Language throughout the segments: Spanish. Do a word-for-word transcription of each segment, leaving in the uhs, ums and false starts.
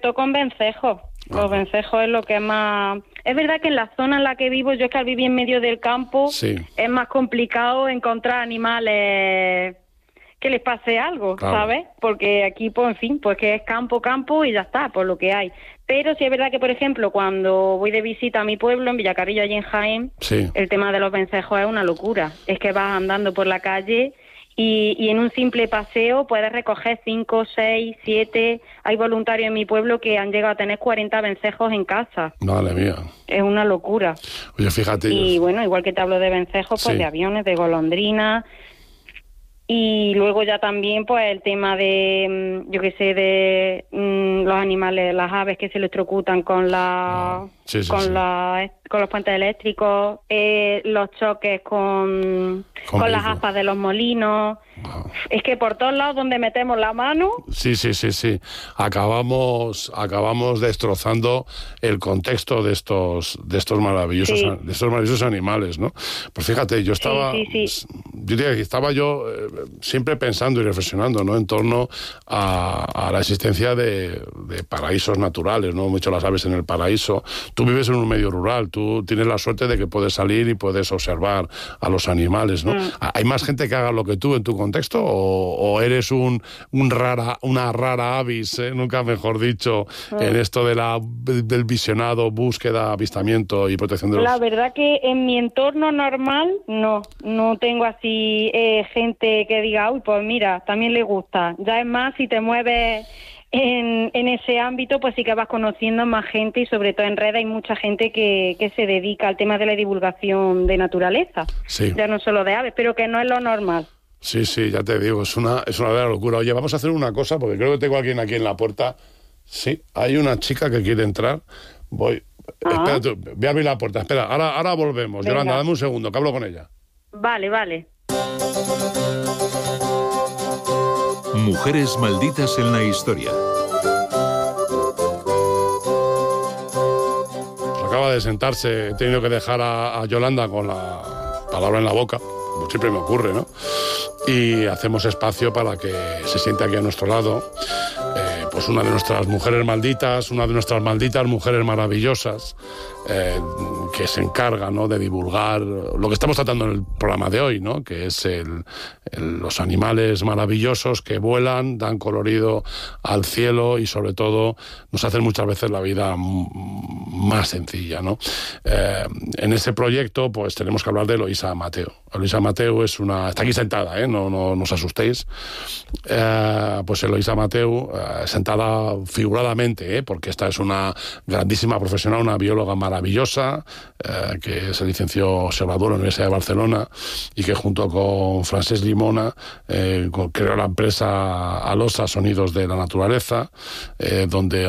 todo con vencejos. Los ah. vencejos es lo que más... Es verdad que en la zona en la que vivo, yo es que al vivir en medio del campo, sí. es más complicado encontrar animales que les pase algo, claro. ¿sabes? Porque aquí, pues, en fin, pues que es campo, campo y ya está, por lo que hay. Pero sí es verdad que, por ejemplo, cuando voy de visita a mi pueblo, en Villacarrillo, allí en Jaén, sí. el tema de los vencejos es una locura. Es que vas andando por la calle y, y en un simple paseo puedes recoger cinco, seis, siete... Hay voluntarios en mi pueblo que han llegado a tener cuarenta vencejos en casa. Madre mía. Es una locura. Oye, fíjate. Y yo... bueno, igual que te hablo de vencejos, pues sí. de aviones, de golondrinas. Y luego ya también, pues, el tema de, yo qué sé, de mmm, los animales, las aves que se electrocutan con la... Oh, sí, sí, con sí. la... con los puentes eléctricos, eh, los choques con, con, con las aspas de los molinos. Wow. Es que por todos lados donde metemos la mano... Sí, sí, sí, sí. Acabamos acabamos destrozando el contexto de estos de estos maravillosos sí. de estos maravillosos animales, ¿no? Pues fíjate, yo estaba... Sí, sí, sí. Yo diría que estaba yo eh, siempre pensando y reflexionando, ¿no? En torno a, a la existencia de, de paraísos naturales, ¿no? Mucho las aves en el paraíso. Tú vives en un medio rural, tú tienes la suerte de que puedes salir y puedes observar a los animales, ¿no? Mm. ¿Hay más gente que haga lo que tú en tu contexto o, o eres un, un rara, una rara avis, eh? Nunca mejor dicho, mm. en esto de la, del visionado, búsqueda, avistamiento y protección de los... La verdad que en mi entorno normal no, no tengo así eh, gente que diga, uy, pues mira, también le gusta. Ya es más, si te mueves... En, en ese ámbito, pues sí que vas conociendo más gente y sobre todo en redes hay mucha gente que, que se dedica al tema de la divulgación de naturaleza, sí. ya no solo de aves, pero que no es lo normal. Sí, sí, ya te digo, es una, es una verdadera locura. Oye, vamos a hacer una cosa, porque creo que tengo a alguien aquí en la puerta. Sí, hay una chica que quiere entrar. Voy, ah. espera, tú, voy a abrir la puerta, espera, ahora, ahora volvemos. Venga. Yolanda, dame un segundo, que hablo con ella. Vale, vale. Mujeres malditas en la historia. Acaba de sentarse, he tenido que dejar a, a Yolanda con la palabra en la boca, como siempre me ocurre, ¿no? Y hacemos espacio para que se siente aquí a nuestro lado, eh, pues una de nuestras mujeres malditas, una de nuestras malditas mujeres maravillosas, eh, que se encarga, ¿no?, de divulgar lo que estamos tratando en el programa de hoy, ¿no?, que es el, el, los animales maravillosos que vuelan, dan colorido al cielo y sobre todo nos hacen muchas veces la vida m- más sencilla, ¿no? Eh, en ese proyecto pues tenemos que hablar de Eloísa Mateu. Eloísa Mateu es una... está aquí sentada, ¿eh? No, no, no os asustéis. Eh, pues Eloísa Mateu, eh, sentada figuradamente, ¿eh?, porque esta es una grandísima profesional, una bióloga maravillosa, eh, que se licenció observador en la Universidad de Barcelona y que junto con Francesc Llimona eh, creó la empresa Alosa, Sonidos de la Naturaleza, eh, donde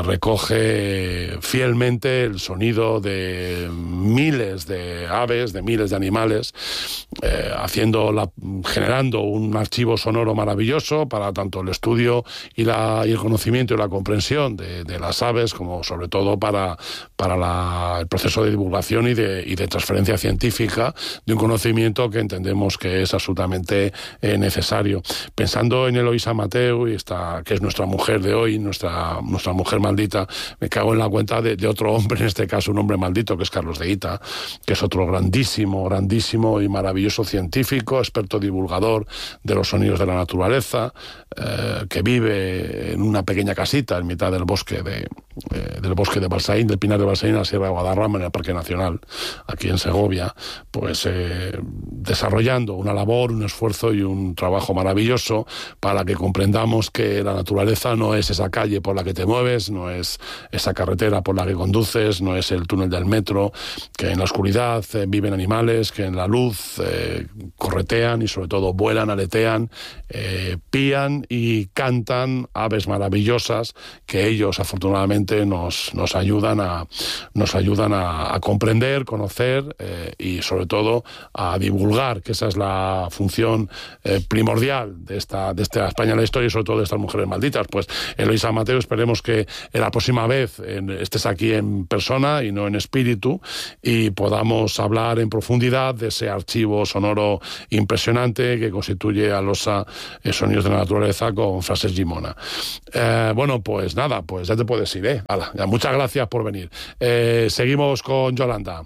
recoge fielmente el sonido de miles de aves, de miles de animales, eh, haciendo la, generando un archivo sonoro maravilloso para tanto el estudio y, la, y el conocimiento y la comprensión de, de las aves, como sobre todo para, para la, el proceso de divulgación y de, y de transferencia científica de un conocimiento que entendemos que es absolutamente eh, necesario. Pensando en Eloísa Mateu, y esta, que es nuestra mujer de hoy, nuestra, nuestra mujer maldita, me cago en la cuenta de, de otro hombre, en este caso un hombre maldito, que es Carlos de Ita, que es otro grandísimo, grandísimo y maravilloso científico, experto divulgador de los sonidos de la naturaleza, eh, que vive en una pequeña casita en mitad del bosque de, eh, del bosque de Balsaín, del Pinar de Balsaín, en la Sierra de Guadarrama, en el Parque Nacional, aquí en Segovia, pues eh, desarrollando una labor, un esfuerzo y un trabajo maravilloso para que comprendamos que la naturaleza no es esa calle por la que te mueves, no es esa carretera por la que conduces, no es el túnel del metro, que en la oscuridad eh, viven animales, que en la luz eh, corretean y sobre todo vuelan, aletean, eh, pían y cantan aves maravillosas que ellos afortunadamente nos, nos ayudan a nos ayudan a, a comprender, conocer eh, y sobre todo a divulgar, que esa es la función eh, primordial de esta, de esta España en la historia y sobre todo de estas mujeres malditas. Pues Eloísa Mateu, esperemos que la próxima vez en, estés aquí en persona y no en espíritu y podamos hablar en profundidad de ese archivo sonoro impresionante que constituye Alosa, eh, Sonidos de la Naturaleza, con Francesc Llimona. Eh, bueno, pues nada, pues ya te puedes ir, ¿eh? Hala, ya, muchas gracias por venir. Eh, seguimos con Yolanda.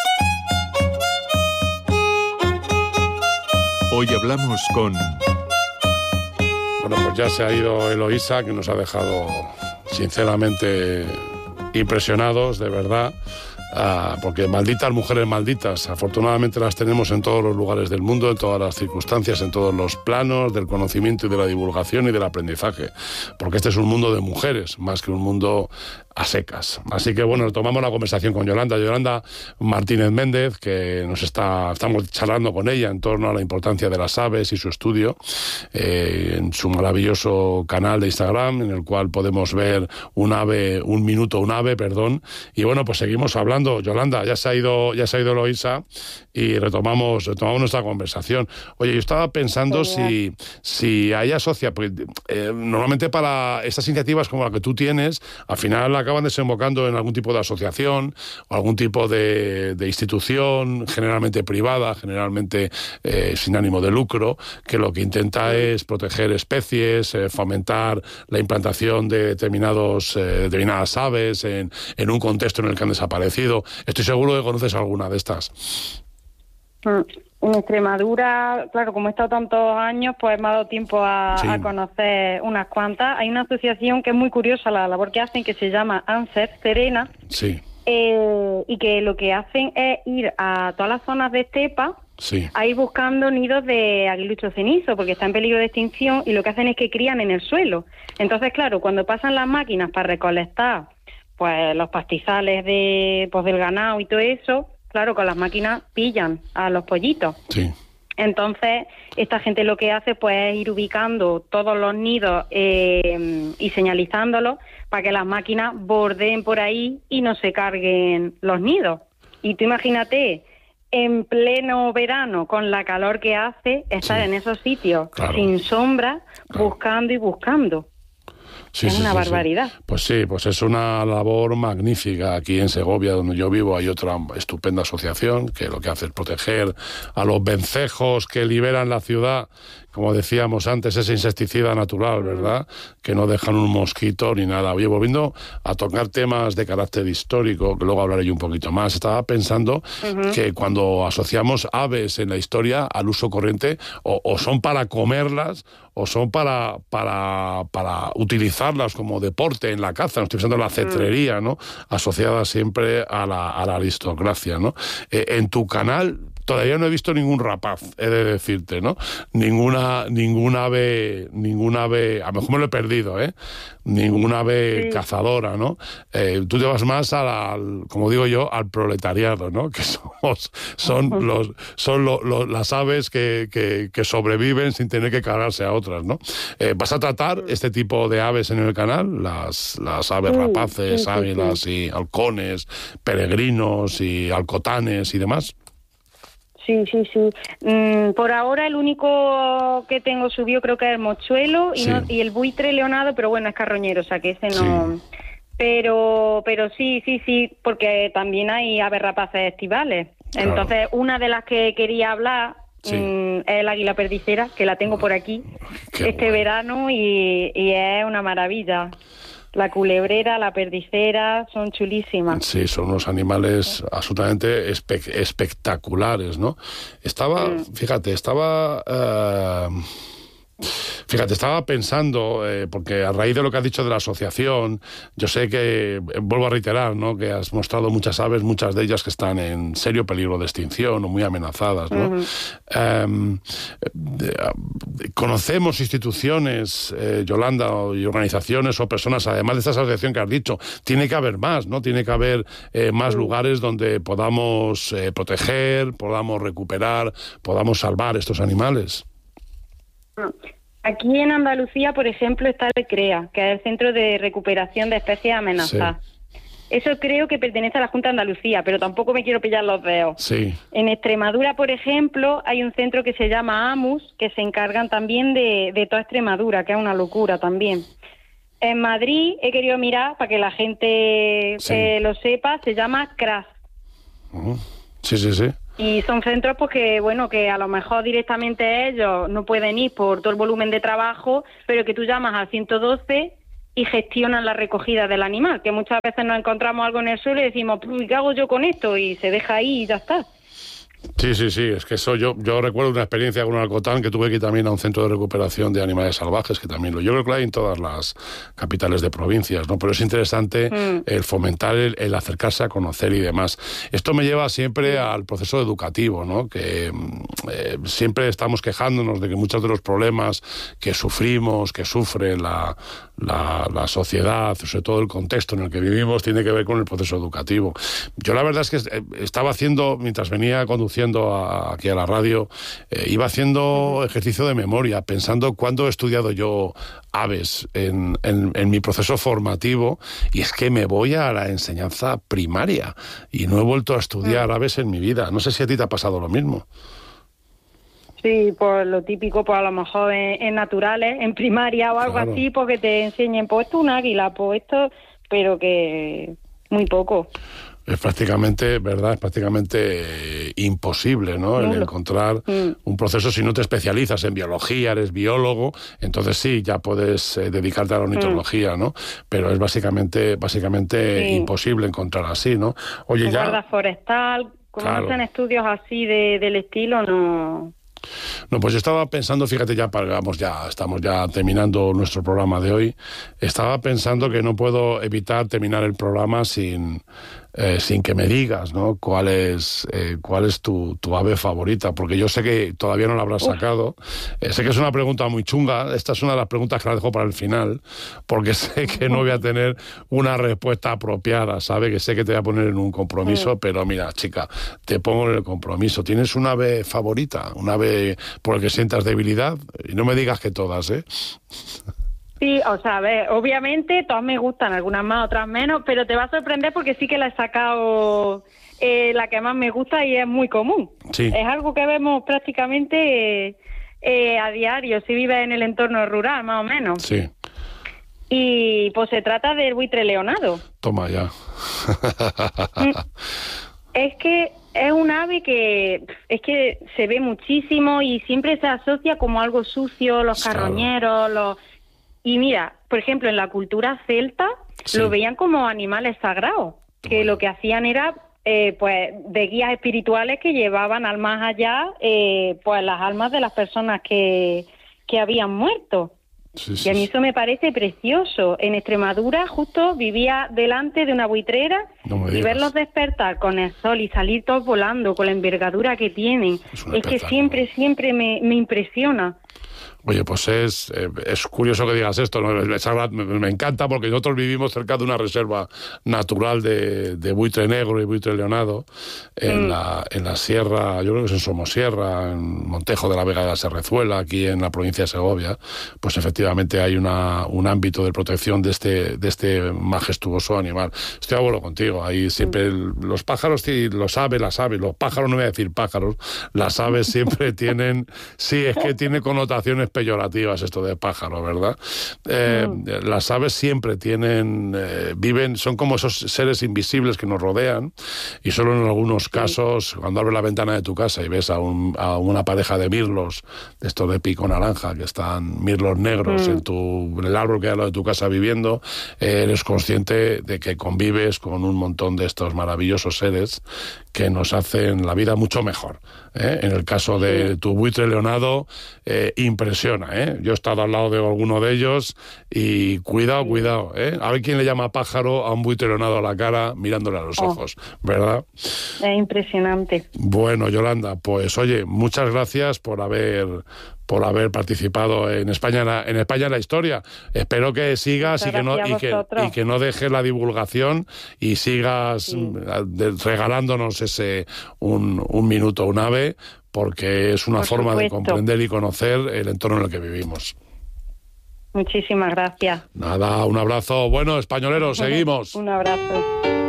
Hoy hablamos con... Bueno, pues ya se ha ido Eloísa, que nos ha dejado sinceramente impresionados, de verdad. Ah, porque malditas mujeres malditas, afortunadamente las tenemos en todos los lugares del mundo, en todas las circunstancias, en todos los planos del conocimiento y de la divulgación y del aprendizaje, porque este es un mundo de mujeres, más que un mundo a secas. Así que bueno, tomamos la conversación con Yolanda, Yolanda Martínez Méndez, que nos está, estamos charlando con ella en torno a la importancia de las aves y su estudio, eh, en su maravilloso canal de Instagram, en el cual podemos ver un ave, un minuto, un ave, perdón, y bueno, pues seguimos hablando. Yolanda, ya se ha ido, ya se ha ido Eloísa y retomamos, retomamos nuestra conversación. Oye, yo estaba pensando si, si hay asocia, porque eh, normalmente para estas iniciativas como la que tú tienes, al final acaban desembocando en algún tipo de asociación o algún tipo de, de institución, generalmente privada, generalmente eh, sin ánimo de lucro, que lo que intenta es proteger especies, eh, fomentar la implantación de determinados, eh, determinadas aves en, en un contexto en el que han desaparecido. Estoy seguro que conoces alguna de estas. En Extremadura, claro, como he estado tantos años, pues me ha dado tiempo a, sí. a conocer unas cuantas. Hay una asociación que es muy curiosa la labor que hacen, que se llama ANSER Serena, sí. eh, y que lo que hacen es ir a todas las zonas de estepa, sí. a ir buscando nidos de aguilucho cenizo, porque está en peligro de extinción, y lo que hacen es que crían en el suelo. Entonces, claro, cuando pasan las máquinas para recolectar pues los pastizales de pues del ganado y todo eso, claro, con las máquinas pillan a los pollitos. Sí. Entonces, esta gente lo que hace pues es ir ubicando todos los nidos eh, y señalizándolos para que las máquinas bordeen por ahí y no se carguen los nidos. Y tú imagínate, en pleno verano, con la calor que hace, estar sí. en esos sitios, claro. sin sombra, claro. buscando y buscando. Sí, es sí, una sí, barbaridad. Sí. Pues sí, pues es una labor magnífica. Aquí en Segovia, donde yo vivo, hay otra estupenda asociación que lo que hace es proteger a los vencejos que liberan la ciudad, como decíamos antes, ese insecticida natural, ¿verdad? Que no dejan un mosquito ni nada. Oye, volviendo a tocar temas de carácter histórico, que luego hablaré yo un poquito más, estaba pensando uh-huh. que cuando asociamos aves en la historia al uso corriente, o, o son para comerlas, o son para, para, para utilizarlas como deporte en la caza. No estoy pensando en la cetrería, ¿no? Asociada siempre a la, a la aristocracia, ¿no? Eh, en tu canal todavía no he visto ningún rapaz, he de decirte, ¿no? Ninguna, ninguna ave, ninguna ave, a lo mejor me lo he perdido, ¿eh? Ninguna ave sí. cazadora, ¿no? Eh, tú te vas más al, al, como digo yo, al proletariado, ¿no? Que somos, son los, son lo, lo, las aves que, que, que sobreviven sin tener que cargarse a otras, ¿no? Eh, ¿Vas a tratar este tipo de aves en el canal? Las, las aves rapaces, sí, sí, águilas sí. y halcones, peregrinos y alcotanes y demás. Sí, sí, sí. Mm, por ahora el único que tengo subido creo que es el mochuelo y, sí. no, y el buitre leonado, pero bueno, es carroñero, o sea que ese no... Sí. Pero pero sí, sí, sí, porque también hay aves rapaces estivales. Claro. Entonces, una de las que quería hablar sí. mm, es el águila perdicera, que la tengo por aquí Qué este bueno. verano y, y es una maravilla. La culebrera, la perdicera, son chulísimas. Sí, son unos animales absolutamente espe- espectaculares, ¿no? Estaba, mm. fíjate, estaba... Uh... Fíjate, estaba pensando, eh, porque a raíz de lo que has dicho de la asociación, yo sé que, eh, vuelvo a reiterar, ¿no? Que has mostrado muchas aves, muchas de ellas que están en serio peligro de extinción o muy amenazadas, ¿no? Uh-huh. Eh, eh, conocemos instituciones, eh, Yolanda, y organizaciones o personas, además de esta asociación que has dicho, tiene que haber más, ¿no? Tiene que haber eh, más uh-huh. lugares donde podamos eh, proteger, podamos recuperar, podamos salvar estos animales. Aquí en Andalucía, por ejemplo, está el CREA, que es el Centro de Recuperación de Especies Amenazadas. Sí. Eso creo que pertenece a la Junta de Andalucía, pero tampoco me quiero pillar los dedos. Sí. En Extremadura, por ejemplo, hay un centro que se llama AMUS, que se encargan también de, de toda Extremadura, que es una locura también. En Madrid, he querido mirar, para que la gente sí. eh, lo sepa, se llama CRAS. Uh-huh. Sí, sí, sí. Y son centros pues que, bueno, que a lo mejor directamente ellos no pueden ir por todo el volumen de trabajo, pero que tú llamas al ciento doce y gestionan la recogida del animal, que muchas veces nos encontramos algo en el suelo y decimos, ¿qué hago yo con esto? Y se deja ahí y ya está. Sí, sí, sí, es que eso yo yo recuerdo una experiencia con un alcotán que tuve que ir también a un centro de recuperación de animales salvajes, que también lo yo creo que lo hay en todas las capitales de provincias, ¿no? Pero es interesante mm. el fomentar, el, el acercarse a conocer y demás. Esto me lleva siempre al proceso educativo, ¿no? Que eh, siempre estamos quejándonos de que muchos de los problemas que sufrimos, que sufre la, la, la sociedad, sobre todo el contexto en el que vivimos, tiene que ver con el proceso educativo. Yo la verdad es que estaba haciendo, mientras venía conduciendo A, aquí a la radio, eh, iba haciendo ejercicio de memoria, pensando cuándo he estudiado yo aves en, en, en mi proceso formativo, y es que me voy a la enseñanza primaria y no he vuelto a estudiar mm. aves en mi vida. No sé si a ti te ha pasado lo mismo. Sí, pues lo típico, pues a lo mejor en, en naturales, en primaria o algo claro. así, porque te enseñen, pues esto es un águila, pues esto, pero que muy poco. Es prácticamente, ¿verdad? Es prácticamente imposible, ¿no? El no, encontrar mm. un proceso, si no te especializas en biología, eres biólogo, entonces sí, ya puedes eh, dedicarte a la ornitología, mm. ¿no? Pero es básicamente básicamente sí. imposible encontrar así, ¿no? Oye, o ya... guarda forestal, como claro. hacen estudios así de, del estilo, no... No, pues yo estaba pensando, fíjate, ya vamos, ya estamos ya terminando nuestro programa de hoy. Estaba pensando que no puedo evitar terminar el programa sin eh, sin que me digas, ¿no? ¿Cuál es eh, cuál es tu, tu ave favorita? Porque yo sé que todavía no la habrás Uf. sacado. Eh, sé que es una pregunta muy chunga. Esta es una de las preguntas que la dejo para el final, porque sé que no voy a tener una respuesta apropiada, ¿sabe? Que sé que te voy a poner en un compromiso, sí. pero mira, chica, te pongo en el compromiso. ¿Tienes una ave favorita? ¿Una ave por el que sientas debilidad? Y no me digas que todas, ¿eh? Sí, o sea, a ver, obviamente todas me gustan, algunas más, otras menos, pero te va a sorprender porque sí que la he sacado eh, la que más me gusta y es muy común. Sí. Es algo que vemos prácticamente eh, eh, a diario, si vives en el entorno rural, más o menos. Sí. Y pues se trata del buitre leonado. Toma ya. Es que es un ave que es que se ve muchísimo y siempre se asocia como algo sucio, los claro. carroñeros, los... Y mira, por ejemplo, en la cultura celta sí. lo veían como animales sagrados, que bueno. lo que hacían era, eh, pues, de guías espirituales que llevaban al más allá, eh, pues, las almas de las personas que, que habían muerto. Sí, sí, y a mí eso me parece precioso. En Extremadura justo vivía delante de una buitrera no y verlos despertar con el sol y salir todos volando con la envergadura que tienen. Es, es que siempre, siempre me, me impresiona. Oye, pues es, eh, es curioso que digas esto, ¿no? me, me encanta porque nosotros vivimos cerca de una reserva natural de, de buitre negro y buitre leonado en, mm. la, en la sierra, yo creo que es en Somosierra, en Montejo de la Vega de la Serrezuela, aquí en la provincia de Segovia. Pues efectivamente hay una, un ámbito de protección de este, de este majestuoso animal. Estoy de acuerdo contigo, ahí siempre mm. los pájaros, los aves, las aves, los pájaros, no voy a decir pájaros, las aves siempre tienen, sí, es que tiene connotaciones peyorativas esto de pájaro, ¿verdad? Eh, mm. Las aves siempre tienen, eh, viven, son como esos seres invisibles que nos rodean y solo en algunos casos, cuando abres la ventana de tu casa y ves a, un, a una pareja de mirlos, de estos de pico naranja, que están mirlos negros mm. en, tu, en el árbol que hay al lado de tu casa viviendo, eh, eres consciente de que convives con un montón de estos maravillosos seres que nos hacen la vida mucho mejor, ¿eh? En el caso de tu buitre leonado, eh, impresiona, ¿eh? Yo he estado al lado de alguno de ellos y cuidado, cuidado, ¿eh? A ver quién le llama pájaro a un buitre leonado a la cara mirándole a los oh. ojos, ¿verdad? Es impresionante. Bueno, Yolanda, pues oye, muchas gracias por haber... por haber participado en España en España en la historia. Espero que sigas y que, no, y, que, y que no dejes la divulgación y sigas sí. regalándonos ese un, un minuto, un ave, porque es una Por forma supuesto. de comprender y conocer el entorno en el que vivimos. Muchísimas gracias. Nada, un abrazo. Bueno, españoleros, seguimos. Un abrazo.